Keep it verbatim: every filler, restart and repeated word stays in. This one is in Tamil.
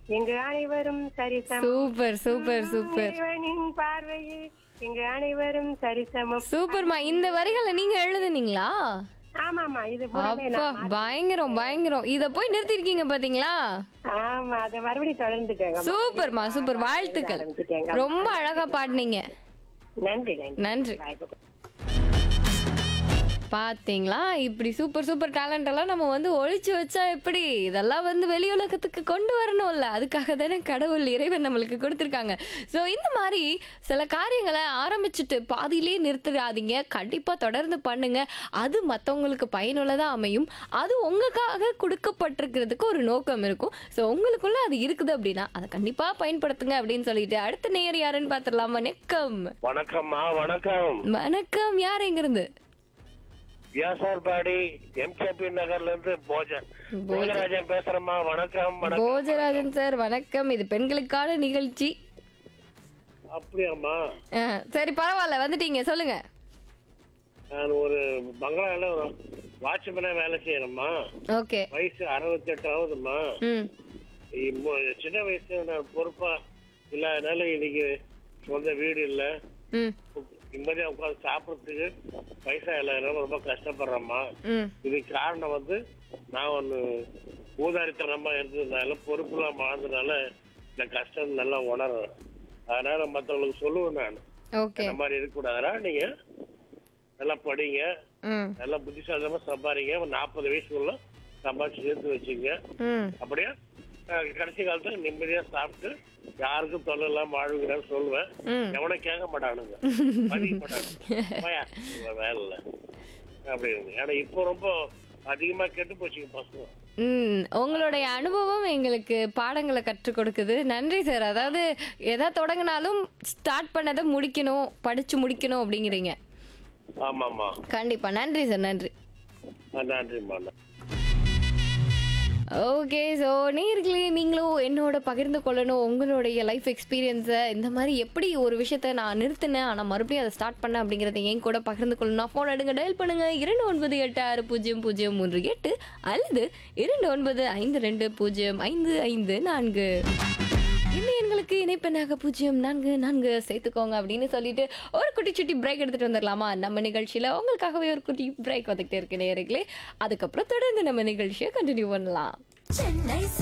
இங்கு அனைவரும் சரிசமம். சூப்பர் சூப்பர் சூப்பர் இறைவனின் பார்வையில் இங்கு அனைவரும் சரிசமம். சூப்பர்மா. இந்த வரிகளை நீங்க எழுதுனீங்களா? ஆமாமா, இது பூராமே அப்பா நான் மாத்தி- பயங்கரம் பயங்கரம். இத போய் நிறுத்திருக்கீங்க பாத்தீங்களா? ஆமா, அதை மறுபடியும் தொடர்ந்துட்டேங்க. சூப்பர்மா சூப்பர். வாழ்த்துக்கள். ஆரம்பிச்சுட்டேங்க. ரொம்ப அழகா பாடுனீங்க. நன்றி நன்றி நன்றி. வாய்ப்பு. பாத்தீங்களா, இப்படி சூப்பர் சூப்பர் டேலண்ட் எல்லாம் நம்ம வந்து ஒழிச்சு வச்சா எப்படி? இதெல்லாம் வந்து வெளி உலகத்துக்கு கொண்டு வரணும்ல. அதுக்காக தானே கடவுள் இறைவன் நம்மளுக்கு கொடுத்துருக்காங்க. ஸோ இந்த மாதிரி சில காரியங்களை ஆரம்பிச்சுட்டு பாதியிலே நிறுத்திடாதீங்க. கண்டிப்பா தொடர்ந்து பண்ணுங்க. அது மற்றவங்களுக்கு பயனுள்ளதா அமையும். அது உங்களுக்காக கொடுக்கப்பட்டிருக்கிறதுக்கு ஒரு நோக்கம் இருக்கும். ஸோ உங்களுக்குள்ள அது இருக்குது அப்படின்னா அதை கண்டிப்பா பயன்படுத்துங்க அப்படின்னு சொல்லிட்டு அடுத்த நேயர் யாருன்னு பார்த்துடலாம். வணக்கம். வணக்கம்மா. வணக்கம். வணக்கம். யார் எங்கிருந்து? வியாசார்பாடி எம்கேபி நகர்ல இருந்து போஜன் போஜராஜன் பேசுறேம்மா. வணக்கம். வணக்கம். போஜராஜன் சார் வணக்கம். இது பெண்களுக்கான நிகழ்ச்சி. அப்படியாம்மா? ஆ, சரி பரவாயில்ல, வந்துட்டீங்க, சொல்லுங்க. நான் ஒரு பங்களால ஒரு வாட்ச்மேனா வேலை செய்யறேம்மா. ஓகே. வயசு அறுபத்தி எட்டு ஆகுதும்மா. ம் இப்போ சின்ன வயசுல நான் பொறுப்பா இல்லாதனால இன்னைக்கு சொந்த வீடு இல்ல, ம் நிம்மதியா உட்காந்து சாப்பிடறதுக்கு பைசா இல்லாதனால ரொம்ப கஷ்டப்படுறேம்மா. ம் இதுக்கு காரணம் வந்து நான் ஒன்று ஊதாரித்தனமா இருந்ததுனால பொறுப்புலாம் வாழ்ந்ததுனால இந்த கஷ்டம் நல்லா உணர்றேன். அதனால மற்றவங்களுக்கு சொல்லுவேன் நான், ஓகே. இந்த மாதிரி இருக்கக்கூடாதுனா நீங்க நல்லா படிங்க, ம் நல்லா புத்திசாலித்தனமா சம்பாதிங்க, ஒரு நாற்பது வயசுக்குள்ள சம்பாதிச்சு சேர்த்து வச்சுங்க. ம் அப்படியே அஹ், கடைசி காலத்துல நிம்மதியா சாப்பிட்டு யாருக்கும் தொல்லை இல்லாம வாழ்வுங்கிறான்னு சொல்லுவேன். ம் எவனும் கேட்க மாட்டானுங்க, மதிக்க மாட்டானுங்க. போயா, உங்க வேலை இல்லை அப்படின்னு. ஏன்னா இப்போ ரொம்ப அதிகமா கெட்டு போச்சுங்க பசங்க. ம் உங்களுடைய அனுபவம் எங்களுக்கு பாடங்களை கற்றுக் கொடுக்குது. நன்றி சார். அதாவது எதை தொடங்கினாலும் ஸ்டார்ட் பண்ணதை முடிக்கணும், படிச்சு முடிக்கணும் அப்படிங்கிறீங்க. ஆமாமா. கண்டிப்பா. நன்றி சார். நன்றி. நன்றிம்மா. ஓகே. ஸோ நேர்களே, நீங்களும் என்னோட பகிர்ந்து கொள்ளணும் உங்களுடைய லைஃப் எக்ஸ்பீரியன்ஸை. இந்த மாதிரி எப்படி ஒரு விஷயத்த நான் நிறுத்தினேன் ஆனால் மறுபடியும் அதை ஸ்டார்ட் பண்ணேன் அப்படிங்கிறத என் கூட பகிர்ந்து கொள்ளணும். ஃபோன் எடுங்க, டயல் பண்ணுங்க இரண்டு ஒன்பது எட்டு ஆறு பூஜ்ஜியம் பூஜ்ஜியம் மூன்று எட்டு அல்லது இரண்டு ஒன்பது ஐந்து ரெண்டு பூஜ்ஜியம் ஐந்து ஐந்து நான்கு. இந்த எண்களுக்கு இணைப்பெண்ணாக பூஜ்ஜியம் நான்கு நான்கு சேர்த்துக்கோங்க அப்படின்னு சொல்லிட்டு ஒரு குட்டி சுட்டி பிரேக் எடுத்துட்டு வந்துடலாமா? நம்ம நிகழ்ச்சியில உங்களுக்காகவே ஒரு குட்டி பிரேக் வந்துகிட்டே இருக்கு நேயர்களே. அதுக்கப்புறம் தொடர்ந்து நம்ம நிகழ்ச்சியை கண்டினியூ பண்ணலாம்.